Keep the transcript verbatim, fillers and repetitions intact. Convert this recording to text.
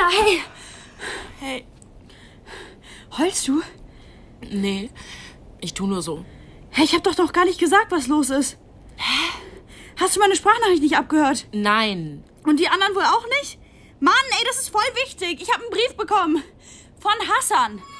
Lena, hey! Hey. Heulst du? Nee, ich tu nur so. Hey, ich hab doch noch gar nicht gesagt, was los ist. Hä? Hast du meine Sprachnachricht nicht abgehört? Nein. Und die anderen wohl auch nicht? Mann, ey, das ist voll wichtig. Ich hab einen Brief bekommen. Von Hassan.